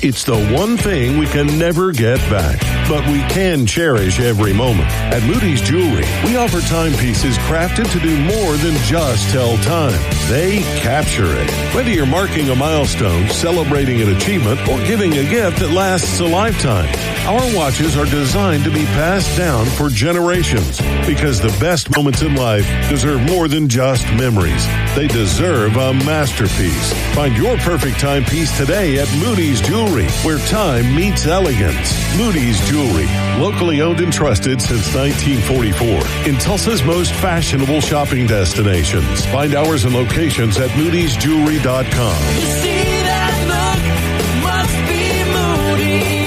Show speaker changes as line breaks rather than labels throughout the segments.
It's the one thing we can never get back, but we can cherish every moment. At Moody's Jewelry, we offer timepieces crafted to do more than just tell time. They capture it. Whether you're marking a milestone, celebrating an achievement, or giving a gift that lasts a lifetime, our watches are designed to be passed down for generations, because the best moments in life deserve more than just memories. They deserve a masterpiece. Find your perfect timepiece today at Moody's Jewelry, where time meets elegance. Moody's Jewelry, locally owned and trusted since 1944, in Tulsa's most fashionable shopping destinations. Find hours and locations at moodysjewelry.com.
You see that look? Must be Moody's.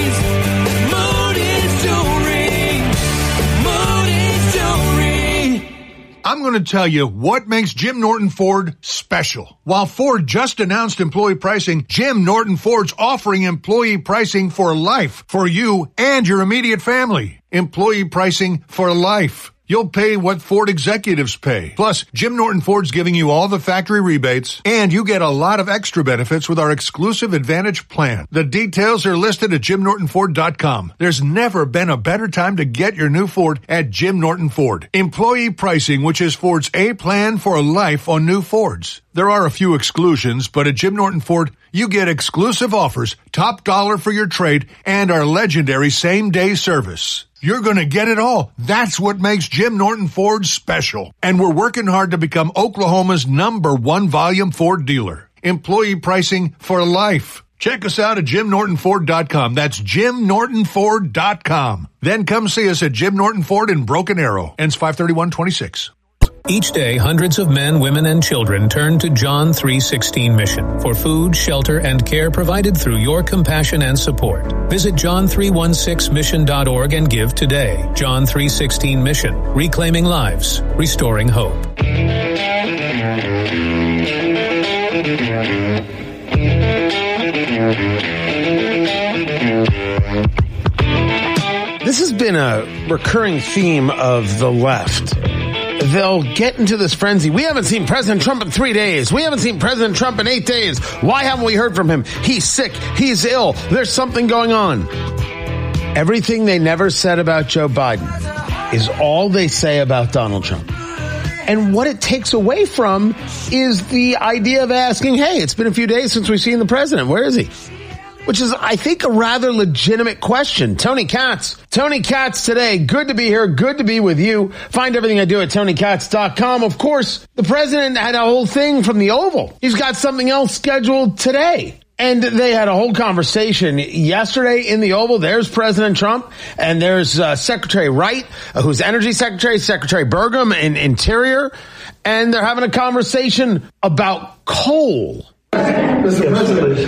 I'm going to tell you what makes Jim Norton Ford special. While Ford just announced employee pricing, Jim Norton Ford's offering employee pricing for life for you and your immediate family. Employee pricing for life. You'll pay what Ford executives pay. Plus, Jim Norton Ford's giving you all the factory rebates, and you get a lot of extra benefits with our exclusive Advantage plan. The details are listed at JimNortonFord.com. There's never been a better time to get your new Ford at Jim Norton Ford. Employee pricing, which is Ford's A plan for life on new Fords. There are a few exclusions, but at Jim Norton Ford, you get exclusive offers, top dollar for your trade, and our legendary same-day service. You're going to get it all. That's what makes Jim Norton Ford special. And we're working hard to become Oklahoma's #1 volume Ford dealer. Employee pricing for life. Check us out at JimNortonFord.com. That's JimNortonFord.com. Then come see us at Jim Norton Ford in Broken Arrow. Ends 5/31/26.
Each day, hundreds of men, women, and children turn to John 3:16 Mission for food, shelter, and care provided through your compassion and support. Visit John316mission.org and give today. John 3:16 Mission, reclaiming lives, restoring hope.
This has been a recurring theme of the left. They'll get into this frenzy. We haven't seen President Trump in 3 days. We haven't seen President Trump in 8 days. Why haven't we heard from him? He's sick. He's ill. There's something going on. Everything they never said about Joe Biden is all they say about Donald Trump. And what it takes away from is the idea of asking, hey, it's been a few days since we've seen the president. Where is he? Which is, I think, a rather legitimate question. Tony Katz today. Good to be here. Good to be with you. Find everything I do at TonyKatz.com. Of course, the president had a whole thing from the Oval. He's got something else scheduled today. And they had a whole conversation yesterday in the Oval. There's President Trump, and there's Secretary Wright, who's Energy Secretary, Secretary Burgum in Interior, and they're having a conversation about coal.
Mr. President,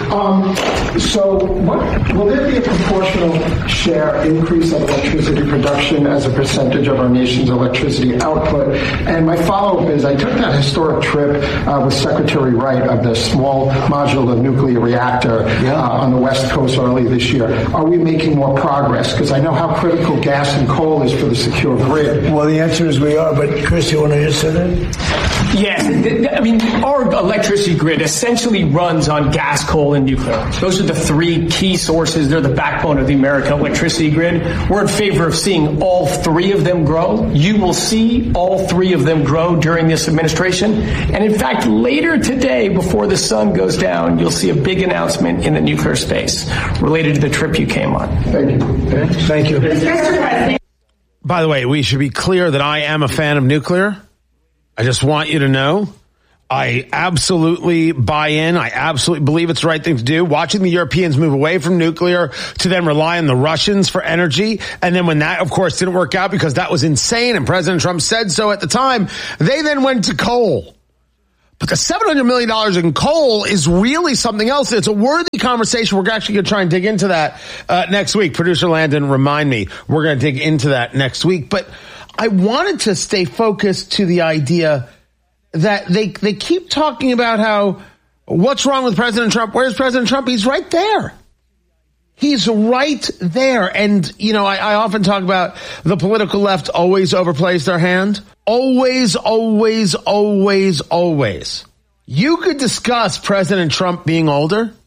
will there be a proportional share increase of electricity production as a percentage of our nation's electricity output? And my follow-up is, I took that historic trip with Secretary Wright of the small modular nuclear reactor on the West Coast early this year. Are we making more progress? Because I know how critical gas and coal is for the secure grid.
Well, the answer is we are, but Chris, you want to answer that?
Yes. I mean, our electricity grid essentially runs on gas, coal, and nuclear. Those are the three key sources. They're the backbone of the American electricity grid. We're in favor of seeing all three of them grow. You will see all three of them grow during this administration. And in fact, later today, before the sun goes down, you'll see a big announcement in the nuclear space related to the trip you came on.
Thank you.
Thank you.
By the way, we should be clear that I am a fan of nuclear. I just want you to know. I absolutely buy in. I absolutely believe it's the right thing to do. Watching the Europeans move away from nuclear to then rely on the Russians for energy. And then when that, of course, didn't work out because that was insane and President Trump said so at the time, they then went to coal. But the $700 million in coal is really something else. It's a worthy conversation. We're actually going to try and dig into that next week. Producer Landon, remind me, we're going to dig into that next week. But I wanted to stay focused to the idea that they keep talking about how, what's wrong with President Trump? Where's President Trump? He's right there. He's right there. And, you know, I often talk about the political left always overplays their hand. Always, always, always, always. You could discuss President Trump being older.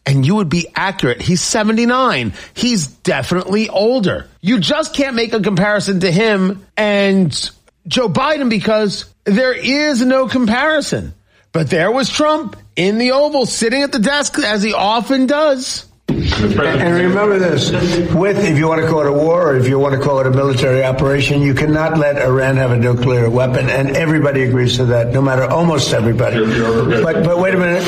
And you would be accurate. He's 79. He's definitely older. You just can't make a comparison to him and Joe Biden because there is no comparison. But there was Trump in the Oval sitting at the desk as he often does.
And remember this, if you want to call it a war or if you want to call it a military operation, you cannot let Iran have a nuclear weapon. And everybody agrees to that, no matter almost everybody. But wait a minute.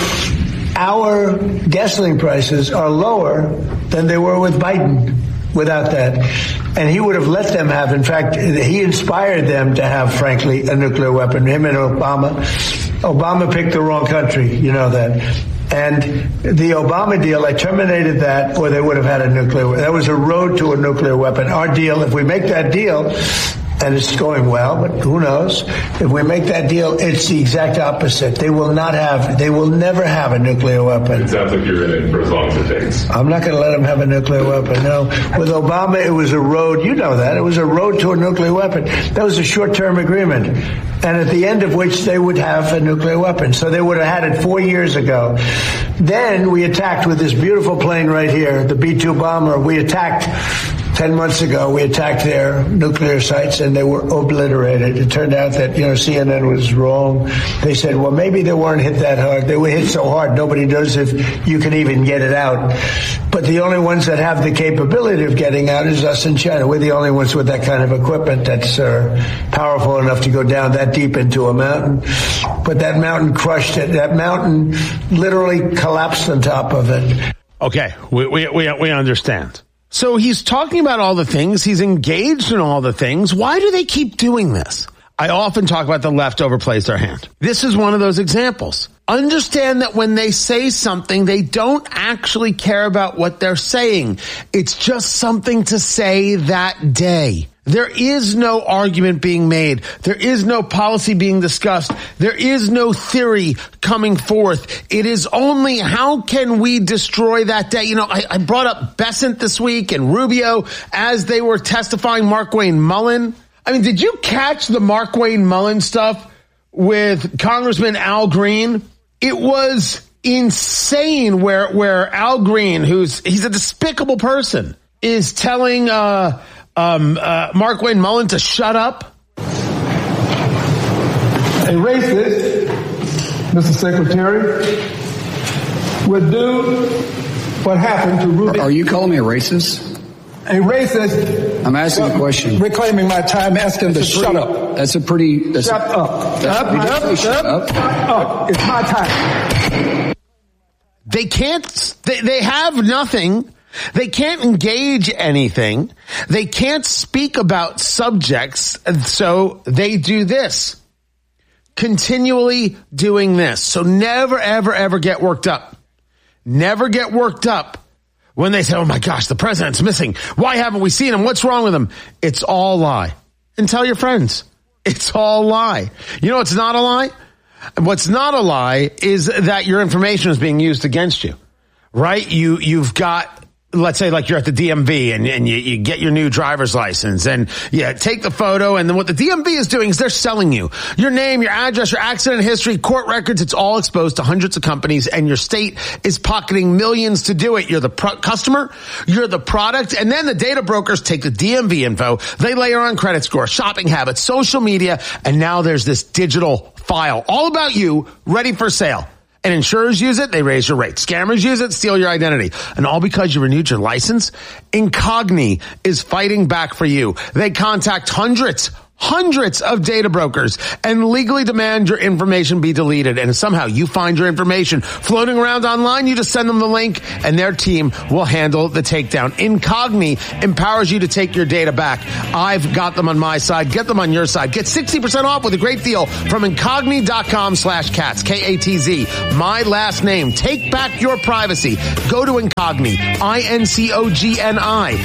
Our gasoline prices are lower than they were with Biden without that. And he would have let them have, in fact, he inspired them to have, frankly, a nuclear weapon, him and Obama. Obama picked the wrong country, you know that. And the Obama deal, I terminated that, or they would have had a nuclear weapon. That was a road to a nuclear weapon. Our deal, if we make that deal, and it's going well, but who knows? If we make that deal, it's the exact opposite. They will never have a nuclear weapon.
It sounds like you're in it for as long as it takes.
I'm not going to let them have a nuclear weapon, no. With Obama, it was a road, you know that, it was a road to a nuclear weapon. That was a short-term agreement. And at the end of which they would have a nuclear weapon. So they would have had it 4 years ago. Then we attacked with this beautiful plane right here, the B-2 bomber. We attacked 10 months ago, we attacked their nuclear sites and they were obliterated. It turned out that, CNN was wrong. They said, well, maybe they weren't hit that hard. They were hit so hard, nobody knows if you can even get it out. But the only ones that have the capability of getting out is us in China. We're the only ones with that kind of equipment that's powerful enough to go down that deep into a mountain. But that mountain crushed it. That mountain literally collapsed on top of it.
Okay, we understand. So he's talking about all the things. He's engaged in all the things. Why do they keep doing this? I often talk about the left overplays their hand. This is one of those examples. Understand that when they say something, they don't actually care about what they're saying. It's just something to say that day. There is no argument being made. There is no policy being discussed. There is no theory coming forth. It is only how can we destroy that day? I brought up Bessent this week and Rubio as they were testifying, Markwayne Mullin. I mean, did you catch the Markwayne Mullin stuff with Congressman Al Green? It was insane where Al Green, he's a despicable person, is telling Markwayne Mullin to shut up.
A racist, Mr. Secretary, would do what happened to Rudy.
Are you calling me a racist?
A racist.
I'm asking a question.
Reclaiming my time, asking to shut up.
That's a pretty.
Shut up. Shut up. It's my time.
They can't. They have nothing. They can't engage anything. They can't speak about subjects. So they do this. Continually doing this. So never, ever, ever get worked up. Never get worked up when they say, oh my gosh, the president's missing. Why haven't we seen him? What's wrong with him? It's all lie. And tell your friends. It's all lie. You know what's not a lie? What's not a lie is that your information is being used against you. Right? You've got, let's say like you're at the DMV and you get your new driver's license and take the photo, and then what the DMV is doing is they're selling you your name, your address, your accident history, court records. It's all exposed to hundreds of companies, and your state is pocketing millions to do it. You're the customer, you're the product, and then the data brokers take the DMV info, they layer on credit score, shopping habits, social media, and now there's this digital file all about you ready for sale. And insurers use it, they raise your rates. Scammers use it, steal your identity. And all because you renewed your license? Incogni is fighting back for you. They contact hundreds of data brokers and legally demand your information be deleted. And if somehow you find your information floating around online, you just send them the link and their team will handle the takedown. Incogni empowers you to take your data back. I've got them on my side. Get them on your side. Get 60% off with a great deal from Incogni.com/cats. K-A-T-Z. My last name. Take back your privacy. Go to Incogni. I-N-C-O-G-N-I.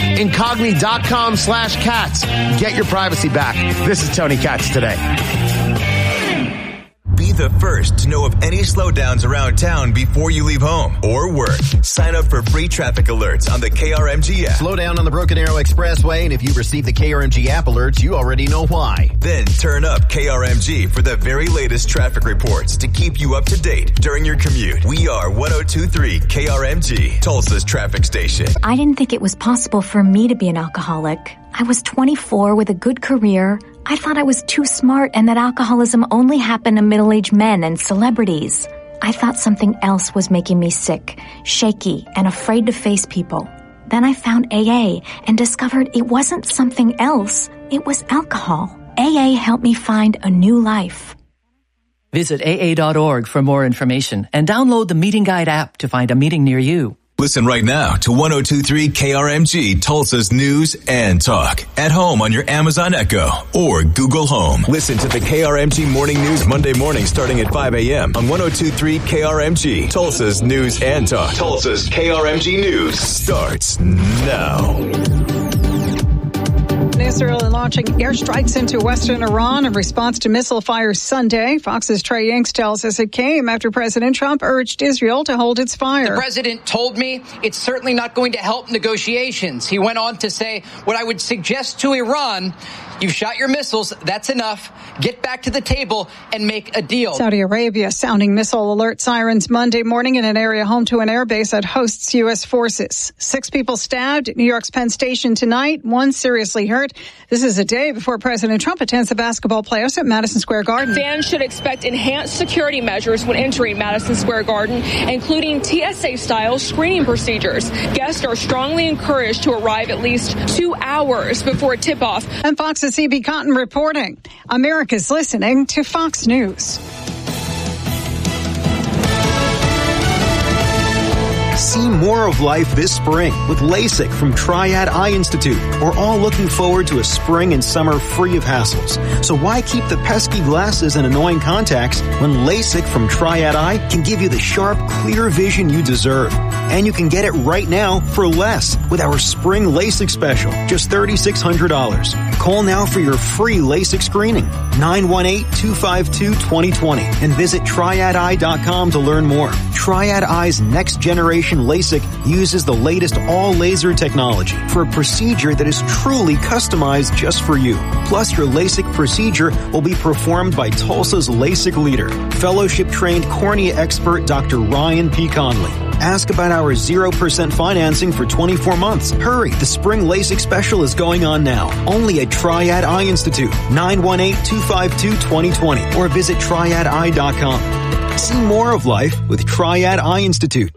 Incogni.com/cats. Get your privacy back. This is Tony Katz Today.
Be the first to know of any slowdowns around town before you leave home or work. Sign up for free traffic alerts on the KRMG app.
Slow down on the Broken Arrow Expressway, and if you receive the KRMG app alerts, you already know why.
Then turn up KRMG for the very latest traffic reports to keep you up to date during your commute. We are 102.3 KRMG, Tulsa's traffic station.
I didn't think it was possible for me to be an alcoholic. I was 24 with a good career. I thought I was too smart and that alcoholism only happened to middle-aged men and celebrities. I thought something else was making me sick, shaky, and afraid to face people. Then I found AA and discovered it wasn't something else. It was alcohol. AA helped me find a new life.
Visit AA.org for more information and download the Meeting Guide app to find a meeting near you.
Listen right now to 102.3 KRMG, Tulsa's news and talk. At home on your Amazon Echo or Google Home. Listen to the KRMG Morning News Monday morning starting at 5 a.m. on 102.3 KRMG, Tulsa's news and talk. Tulsa's KRMG News starts now.
Israel launching airstrikes into western Iran in response to missile fires Sunday. Fox's Trey Yanks tells us it came after President Trump urged Israel to hold its fire.
The president told me it's certainly not going to help negotiations. He went on to say, what I would suggest to Iran, you've shot your missiles, that's enough. Get back to the table and make a deal.
Saudi Arabia sounding missile alert sirens Monday morning in an area home to an airbase that hosts U.S. forces. 6 people stabbed at New York's Penn Station tonight, 1 seriously hurt. This is a day before President Trump attends the basketball playoffs at Madison Square Garden.
Fans should expect enhanced security measures when entering Madison Square Garden, including TSA-style screening procedures. Guests are strongly encouraged to arrive at least 2 hours before tip-off.
And Fox's C.B. Cotton reporting. America's listening to Fox News.
See more of life this spring with LASIK from Triad Eye Institute. We're all looking forward to a spring and summer free of hassles. So why keep the pesky glasses and annoying contacts when LASIK from Triad Eye can give you the sharp, clear vision you deserve? And you can get it right now for less with our spring LASIK special, just $3,600. Call now for your free LASIK screening, 918-252-2020, and visit triadeye.com to learn more. Triad Eye's next generation LASIK uses the latest all-laser technology for a procedure that is truly customized just for you. Plus, your LASIK procedure will be performed by Tulsa's LASIK leader, fellowship-trained cornea expert Dr. Ryan P. Conley. Ask about our 0% financing for 24 months. Hurry, the spring LASIK special is going on now. Only at Triad Eye Institute, 918-252-2020, or visit triadeye.com. See more of life with Triad Eye Institute.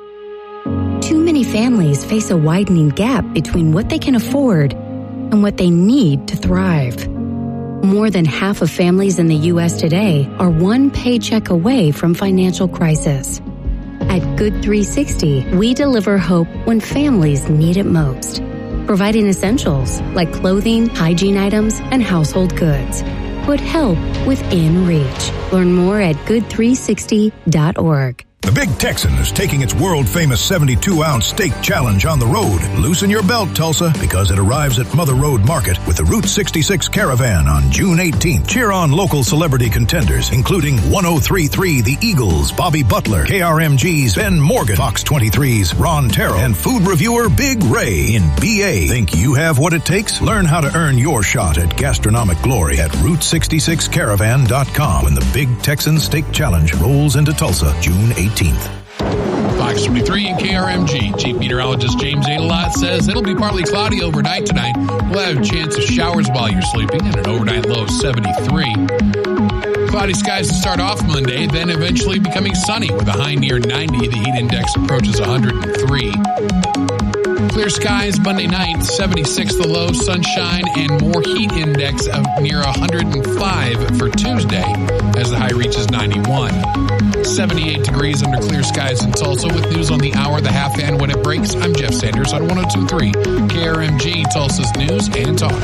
Too many families face a widening gap between what they can afford and what they need to thrive. More than half of families in the U.S. today are one paycheck away from financial crisis. At Good 360, we deliver hope when families need it most, providing essentials like clothing, hygiene items, and household goods. Put help within reach. Learn more at good360.org.
The Big Texan is taking its world-famous 72-ounce steak challenge on the road. Loosen your belt, Tulsa, because it arrives at Mother Road Market with the Route 66 Caravan on June 18th. Cheer on local celebrity contenders, including 103.3 The Eagles, Bobby Butler, KRMG's Ben Morgan, Fox 23's Ron Terrell, and food reviewer Big Ray in BA. Think you have what it takes? Learn how to earn your shot at gastronomic glory at Route66Caravan.com when the Big Texan Steak Challenge rolls into Tulsa June 18th.
Fox 23 and KRMG. Chief Meteorologist James Adelot says it'll be partly cloudy overnight tonight. We'll have a chance of showers while you're sleeping and an overnight low of 73. Cloudy skies to start off Monday, then eventually becoming sunny with a high near 90. The heat index approaches 103. Clear skies Monday night, 76 the low, sunshine, and more heat index of near 105 for Tuesday as the high reaches 91. 78 degrees under clear skies in Tulsa. With news on the hour, the half, and when it breaks, I'm Jeff Sanders on 102.3 KRMG, Tulsa's news and talk.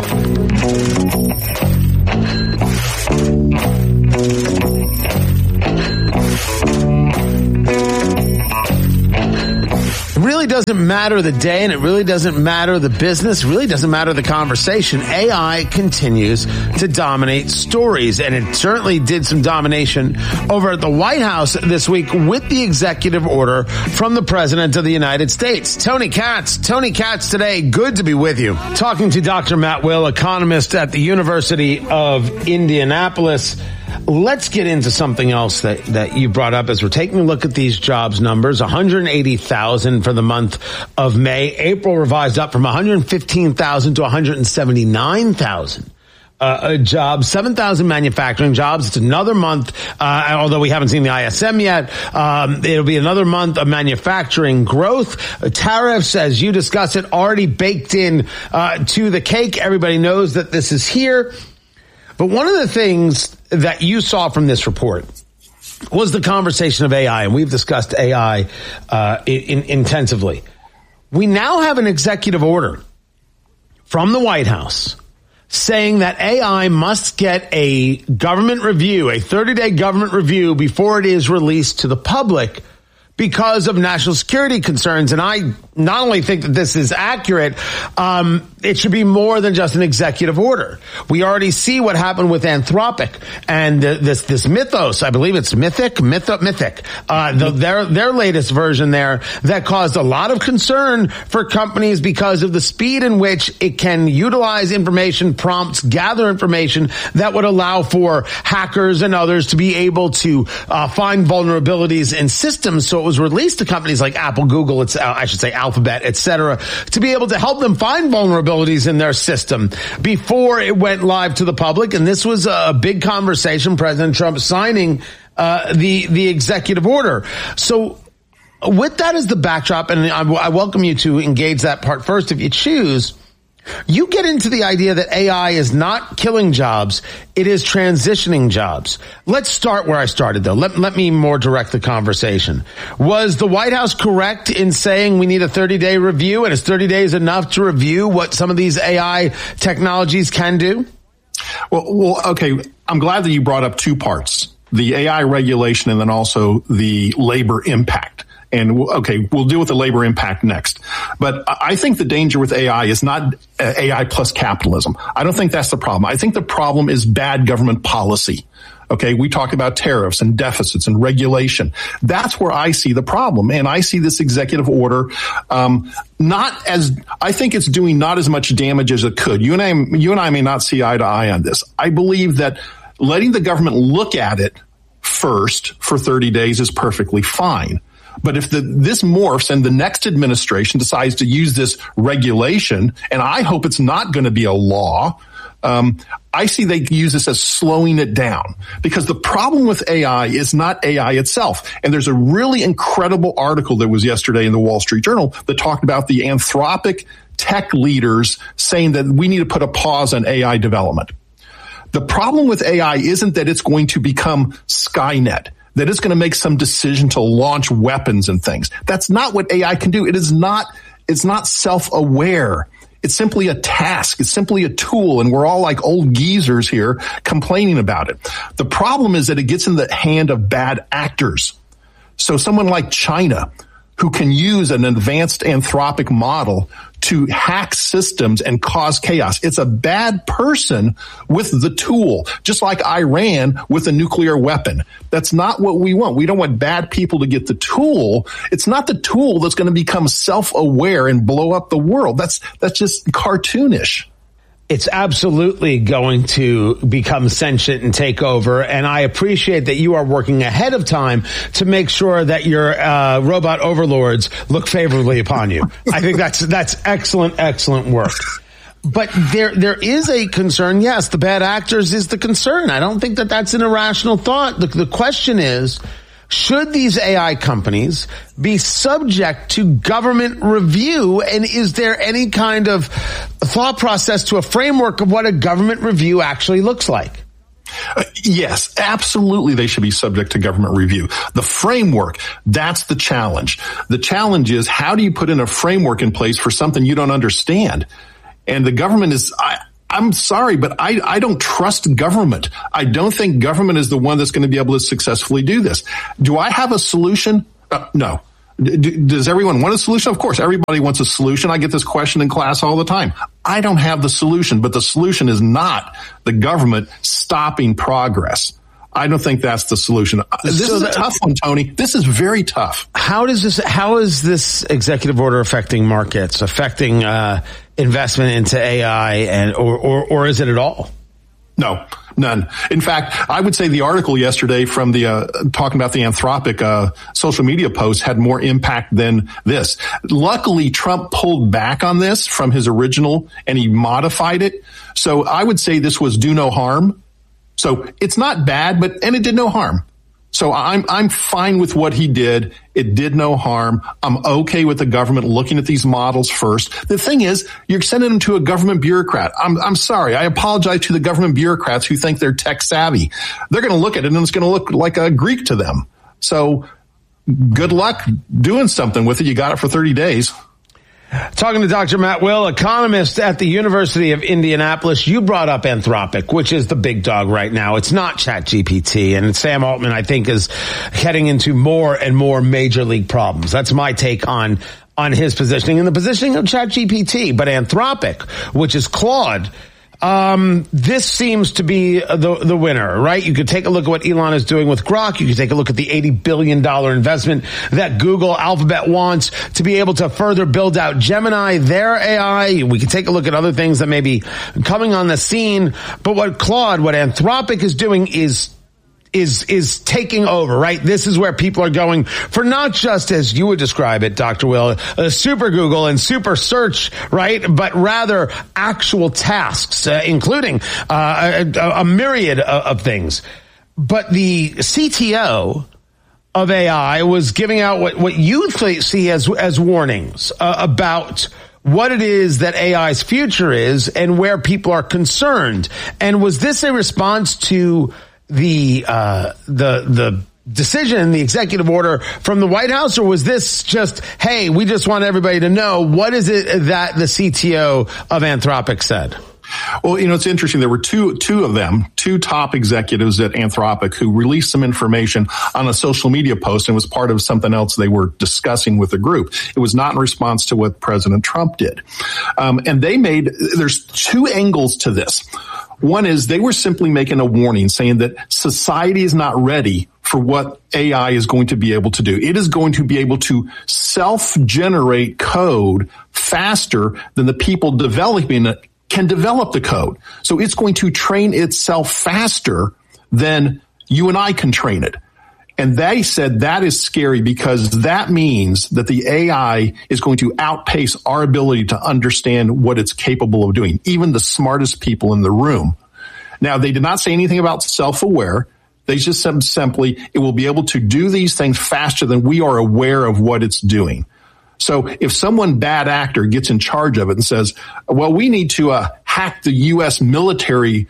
Really really doesn't matter the day, and it really doesn't matter the business, it really doesn't matter the conversation. AI continues to dominate stories, and it certainly did some domination over at the White House this week with the executive order from the President of the United States. Tony Katz today, good to be with you. Talking to Dr. Matt Will, economist at the University of Indianapolis. Let's get into something else that you brought up as we're taking a look at these jobs numbers. 180,000 for the month of May. April revised up from 115,000 to 179,000. Jobs, 7,000 manufacturing jobs. It's another month, although we haven't seen the ISM yet. It'll be another month of manufacturing growth. Tariffs, as you discussed it, already baked in to the cake. Everybody knows that this is here. But one of the things that you saw from this report was the conversation of AI, and we've discussed AI intensively. We now have an executive order from the White House saying that AI must get a government review, a 30-day government review before it is released to the public because of national security concerns. And I not only think that this is accurate, it should be more than just an executive order. We already see what happened with Anthropic and this Mythos. I believe it's Mythic. Their latest version there that caused a lot of concern for companies because of the speed in which it can utilize information prompts, gather information that would allow for hackers and others to be able to find vulnerabilities in systems. So it was released to companies like Apple, Google, Alphabet, etc., to be able to help them find vulnerabilities in their system before it went live to the public. And this was a big conversation, President Trump signing the executive order. So with that as the backdrop, and I welcome you to engage that part first if you choose, you get into the idea that AI is not killing jobs, it is transitioning jobs. Let's start where I started, though. Let me more direct the conversation. Was the White House correct in saying we need a 30-day review, and is 30 days enough to review what some of these AI technologies can do?
Well, okay. I'm glad that you brought up two parts, the AI regulation and then also the labor impact. And okay, we'll deal with the labor impact next. But I think the danger with AI is not AI plus capitalism. I don't think that's the problem. I think the problem is bad government policy. Okay, we talk about tariffs and deficits and regulation. That's where I see the problem. And I see this executive order I think it's doing not as much damage as it could. You and I may not see eye to eye on this. I believe that letting the government look at it first for 30 days is perfectly fine. But if this morphs and the next administration decides to use this regulation, and I hope it's not going to be a law, I see they use this as slowing it down, because the problem with AI is not AI itself. And there's a really incredible article that was yesterday in the Wall Street Journal that talked about the Anthropic tech leaders saying that we need to put a pause on AI development. The problem with AI isn't that it's going to become Skynet, that it's going to make some decision to launch weapons and things. That's not what AI can do. It's not self-aware. It's simply a task. It's simply a tool. And we're all like old geezers here complaining about it. The problem is that it gets in the hand of bad actors. So someone like China, who can use an advanced Anthropic model to hack systems and cause chaos. It's a bad person with the tool, just like Iran with a nuclear weapon. That's not what we want. We don't want bad people to get the tool. It's not the tool that's going to become self-aware and blow up the world. That's just cartoonish.
It's absolutely going to become sentient and take over. And I appreciate that you are working ahead of time to make sure that your robot overlords look favorably upon you. I think that's excellent work. But there is a concern. Yes, the bad actors is the concern. I don't think that that's an irrational thought. The question is, should these AI companies be subject to government review? And is there any kind of thought process to a framework of what a government review actually looks like?
Yes, absolutely. They should be subject to government review. The framework, that's the challenge. The challenge is, how do you put in a framework in place for something you don't understand? And the government is, I'm sorry, but I don't trust government. I don't think government is the one that's going to be able to successfully do this. Do I have a solution? No. Does everyone want a solution? Of course, everybody wants a solution. I get this question in class all the time. I don't have the solution, but the solution is not the government stopping progress. I don't think that's the solution. This is a tough one, Tony. This is very tough.
How is this executive order affecting markets, affecting investment into AI, or is it at all?
No, none. In fact, I would say the article yesterday from the talking about the Anthropic social media post had more impact than this. Luckily, Trump pulled back on this from his original and he modified it. So I would say this was do no harm. So it's not bad, and it did no harm. So I'm fine with what he did. It did no harm. I'm okay with the government looking at these models first. The thing is, you're sending them to a government bureaucrat. I'm sorry. I apologize to the government bureaucrats who think they're tech savvy. They're going to look at it and it's going to look like a Greek to them. So good luck doing something with it. You got it for 30 days.
Talking to Dr. Matt Will, economist at the University of Indianapolis. You brought up Anthropic, which is the big dog right now. It's not ChatGPT, and Sam Altman, I think, is heading into more and more major league problems. That's my take on his positioning and the positioning of ChatGPT. But Anthropic, which is Claude, this seems to be the winner, right? You could take a look at what Elon is doing with Grok. You could take a look at the $80 billion investment that Google Alphabet wants to be able to further build out Gemini, their AI. We could take a look at other things that may be coming on the scene. But what Anthropic is doing is taking over, right? This is where people are going for not just, as you would describe it, Dr. Will, super Google and super search, right? But rather actual tasks, including a myriad of things. But the CTO of AI was giving out what you see as warnings about what it is that AI's future is and where people are concerned. And was this a response to the decision, the executive order from the White House, or was this just, hey, we just want everybody to know what is it that the CTO of Anthropic said?
Well, it's interesting. There were two of them, two top executives at Anthropic who released some information on a social media post and was part of something else they were discussing with the group. It was not in response to what President Trump did. And there's two angles to this. One is they were simply making a warning saying that society is not ready for what AI is going to be able to do. It is going to be able to self-generate code faster than the people developing it can develop the code. So it's going to train itself faster than you and I can train it. And they said that is scary because that means that the AI is going to outpace our ability to understand what it's capable of doing, even the smartest people in the room. Now, they did not say anything about self-aware. They just said simply it will be able to do these things faster than we are aware of what it's doing. So if someone bad actor gets in charge of it and says, well, we need to hack the U.S. military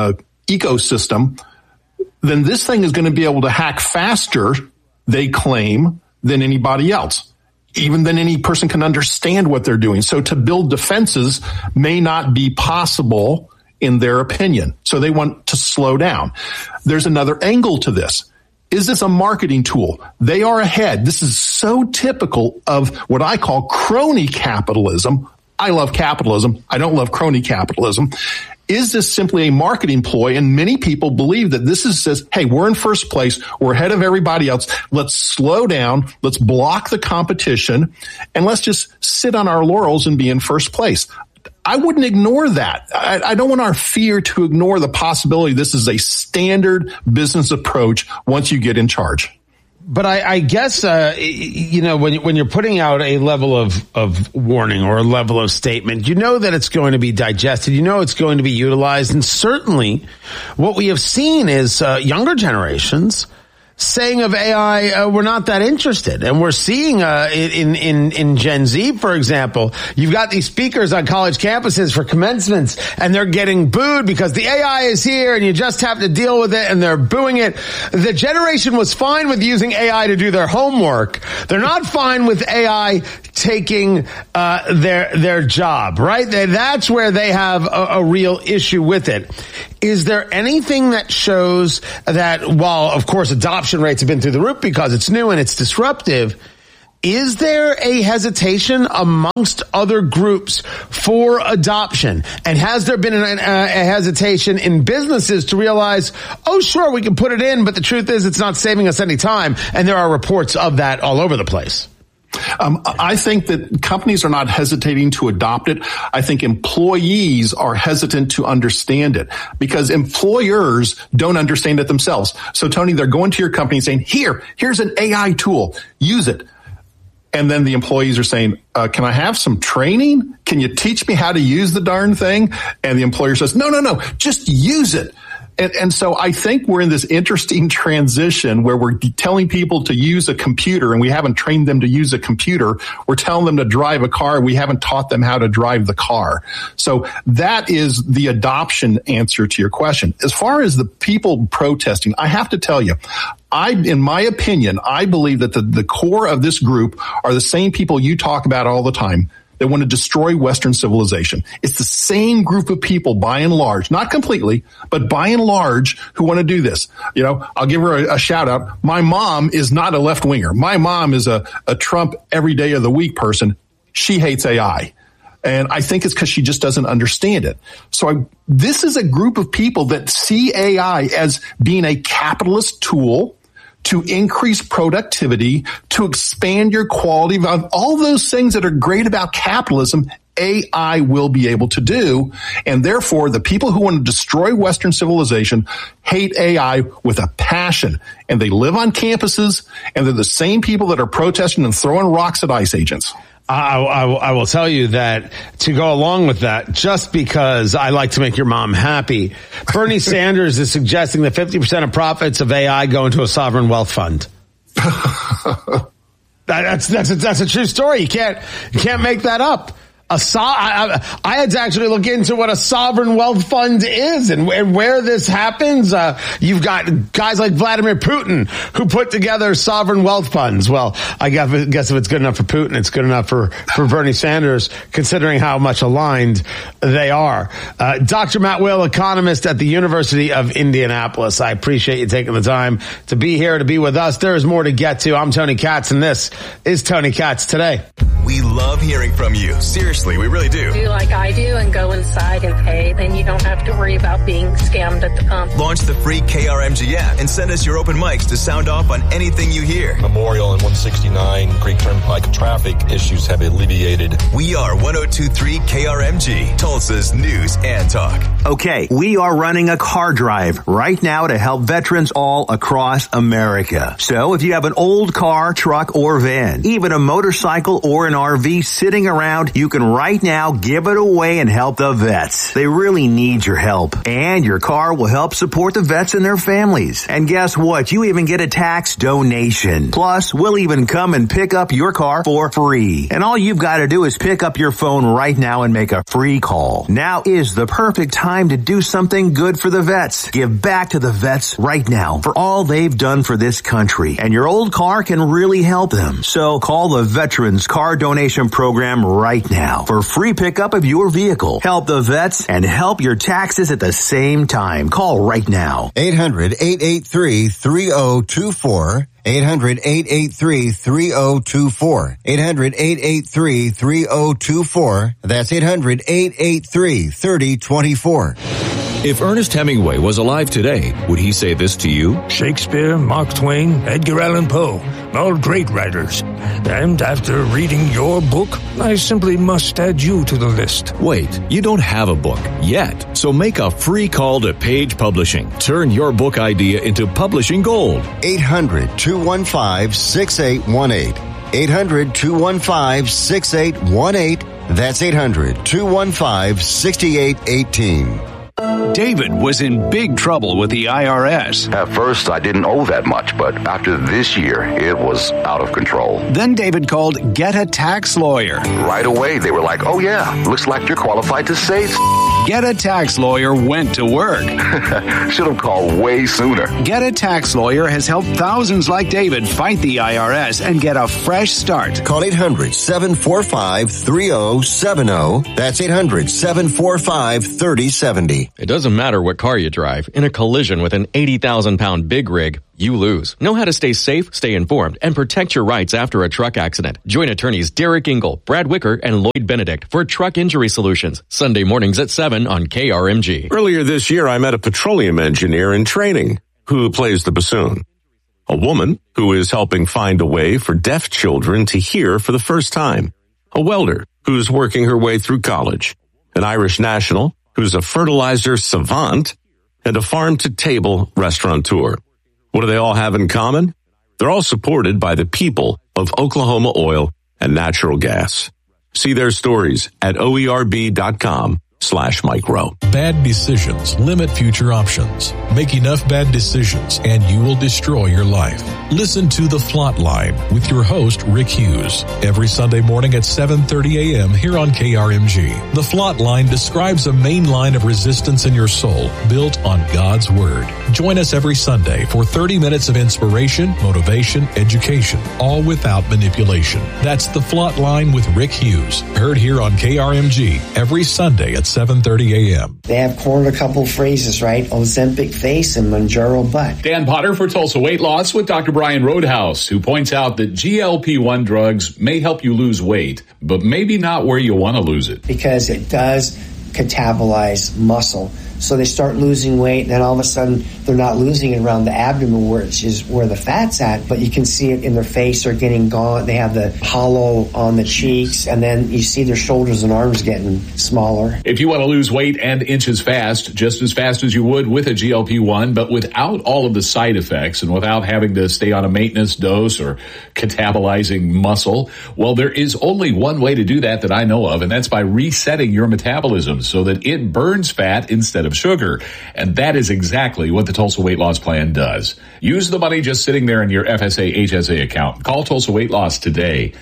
ecosystem, then this thing is going to be able to hack faster, they claim, than anybody else, even than any person can understand what they're doing. So to build defenses may not be possible in their opinion. So they want to slow down. There's another angle to this. Is this a marketing tool? They are ahead. This is so typical of what I call crony capitalism. I love capitalism. I don't love crony capitalism. Is this simply a marketing ploy? And many people believe that this says, hey, we're in first place. We're ahead of everybody else. Let's slow down. Let's block the competition. And let's just sit on our laurels and be in first place. I wouldn't ignore that. I don't want our fear to ignore the possibility this is a standard business approach once you get in charge.
But I guess, when you're putting out a level of warning or a level of statement, you know that it's going to be digested. You know it's going to be utilized. And certainly what we have seen is younger generations saying of AI, we're not that interested. And we're seeing in Gen Z, for example, you've got these speakers on college campuses for commencements, and they're getting booed because the AI is here and you just have to deal with it, and they're booing it. The generation was fine with using AI to do their homework. They're not fine with AI taking their job, right? That's where they have a real issue with it. Is there anything that shows that while, of course, adoption rates have been through the roof because it's new and it's disruptive, Is there a hesitation amongst other groups for adoption? And has there been a hesitation in businesses to realize, oh, sure, we can put it in, but the truth is it's not saving us any time? And there are reports of that all over the place.
I think that companies are not hesitating to adopt it. I think employees are hesitant to understand it because employers don't understand it themselves. So, Tony, they're going to your company and saying, here's an AI tool. Use it. And then the employees are saying, can I have some training? Can you teach me how to use the darn thing? And the employer says, no, just use it. And so I think we're in this interesting transition where we're telling people to use a computer and we haven't trained them to use a computer. We're telling them to drive a car. We haven't taught them how to drive the car. So that is the adoption answer to your question. As far as the people protesting, I have to tell you, in my opinion, I believe that the core of this group are the same people you talk about all the time. They want to destroy Western civilization. It's the same group of people, by and large, not completely, but by and large, who want to do this. You know, I'll give her a shout out. My mom is not a left winger. My mom is a Trump every day of the week person. She hates AI. And I think it's because she just doesn't understand it. So this is a group of people that see AI as being a capitalist tool to increase productivity, to expand your quality of all those things that are great about capitalism. AI will be able to do. And therefore, the people who want to destroy Western civilization hate AI with a passion. And they live on campuses, and they're the same people that are protesting and throwing rocks at ICE agents.
I will tell you that to go along with that, just because I like to make your mom happy, Bernie Sanders is suggesting that 50% of profits of AI go into a sovereign wealth fund. That's a true story. You can't make that up. I had to actually look into what a sovereign wealth fund is and where this happens. You've got guys like Vladimir Putin who put together sovereign wealth funds. Well, I guess if it's good enough for Putin, it's good enough for Bernie Sanders, considering how much aligned they are. Dr. Matt Will, economist at the University of Indianapolis. I appreciate you taking the time to be here, to be with us. There is more to get to. I'm Tony Katz, and this is Tony Katz Today.
We love hearing from you. Seriously, we really do.
Do like I do and go inside and pay. Then you don't have to worry about being scammed at the pump.
Launch the free KRMG app and send us your open mics to sound off on anything you hear.
Memorial and 169 Greek Turnpike traffic issues have alleviated.
We are 102.3 KRMG, Tulsa's news and talk.
Okay, we are running a car drive right now to help veterans all across America. So if you have an old car, truck, or van, even a motorcycle or an RV sitting around, you can right now give it away and help the vets. They really need your help. And your car will help support the vets and their families. And guess what? You even get a tax donation. Plus, we'll even come and pick up your car for free. And all you've got to do is pick up your phone right now and make a free call. Now is the perfect time to do something good for the vets. Give back to the vets right now for all they've done for this country. And your old car can really help them. So call the Veterans Car Donation Program right now for free pickup of your vehicle. Help the vets and help your taxes at the same time. Call right now.
800-883-3024. 800-883-3024. 800-883-3024. That's 800-883-3024.
If Ernest Hemingway was alive today, would he say this to you?
Shakespeare, Mark Twain, Edgar Allan Poe, all great writers. And after reading your book, I simply must add you to the list.
Wait, you don't have a book yet. So make a free call to Page Publishing. Turn your book idea into publishing gold.
800-215-6818. 800-215-6818. That's 800-215-6818.
David was in big trouble with the IRS.
At first, I didn't owe that much, but after this year, it was out of control.
Then David called Get a Tax Lawyer.
Right away, they were like, oh yeah, looks like you're qualified to say
Get a Tax Lawyer went to work.
Should have called way sooner.
Get a Tax Lawyer has helped thousands like David fight the IRS and get a fresh start.
Call 800-745-3070. That's 800-745-3070.
It doesn't matter what car you drive. In a collision with an 80,000-pound big rig,
you lose. Know how to stay safe, stay informed, and protect your rights after a truck accident. Join attorneys Derek Engel, Brad Wicker, and Lloyd Benedict for Truck Injury Solutions. Sunday mornings at 7 on KRMG.
Earlier this year, I met a petroleum engineer in training who plays the bassoon. A woman who is helping find a way for deaf children to hear for the first time. A welder who's working her way through college. An Irish national who's a fertilizer savant. And a farm-to-table restaurateur. What do they all have in common? They're all supported by the people of Oklahoma Oil and Natural Gas. See their stories at oerb.com/micro.
Bad decisions limit future options. Make enough bad decisions and you will destroy your life. Listen to The Flot Line with your host, Rick Hughes, every Sunday morning at 7:30 a.m. here on KRMG. The Flot Line describes a main line of resistance in your soul built on God's Word. Join us every Sunday for 30 minutes of inspiration, motivation, education, all without manipulation. That's The Flot Line with Rick Hughes, heard here on KRMG every Sunday at 7:30 a.m.
They have cornered a couple phrases, right? Ozempic face and Mounjaro butt.
Dan Potter for Tulsa Weight Loss with Dr. Brian Roadhouse, who points out that GLP-1 drugs may help you lose weight, but maybe not where you want to lose it.
Because it does catabolize muscle. So they start losing weight, and then all of a sudden they're not losing it around the abdomen, which is where the fat's at, but you can see it in their face. They're getting gaunt. They have the hollow on the cheeks, and then you see their shoulders and arms getting smaller.
If you want to lose weight and inches fast, just as fast as you would with a GLP-1, but without all of the side effects and without having to stay on a maintenance dose or catabolizing muscle, well, there is only one way to do that I know of, and that's by resetting your metabolism so that it burns fat instead of sugar. And that is exactly what the Tulsa Weight Loss Plan does. Use the money just sitting there in your FSA HSA account. Call Tulsa Weight Loss today,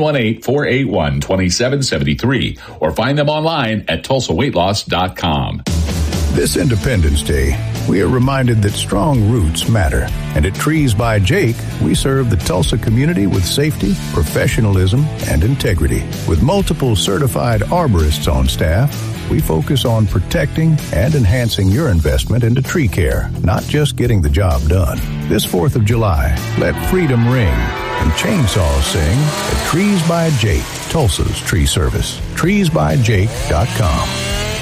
918-481-2773, or find them online at tulsaweightloss.com.
This Independence Day, we are reminded that strong roots matter. And at Trees by Jake, we serve the Tulsa community with safety, professionalism, and integrity. With multiple certified arborists on staff, we focus on protecting and enhancing your investment into tree care, not just getting the job done. This 4th of July, let freedom ring and chainsaws sing at Trees by Jake, Tulsa's tree service. TreesByJake.com.